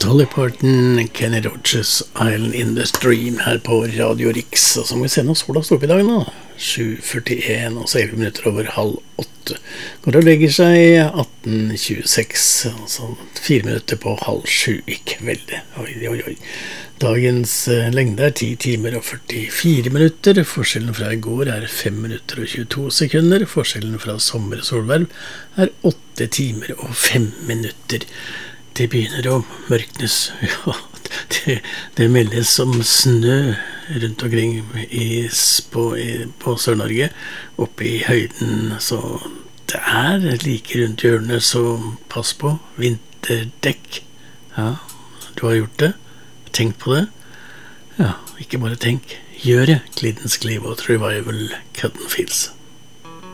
Dolly Parton, Kenny Rogers, Island in the Stream her på Radio Rix. Og så må vi se når sola står opp i dag nå. 7:41, og så 11 minutter over 7:30. Går og legger seg 18:26, altså 4 minutter på 6:30 i kveld. Oi, oi, oi. Dagens lengde 10 timer og 44 minutter. Forskjellen fra i går 5 minutter og 22 sekunder. Forskjellen fra sommer og solverv 8 timer og 5 minutter. Det begynner å mørknes. Ja, det meldes som snø rundt omkring på Sør-Norge, oppe i høyden, så det like rundt hjørnet, så pass på, vinterdekk. Ja, du har gjort det, tenk på det. Ja, ikke bare tenk, gjør det. Creedence Clearwater Revival, Cotton Fields.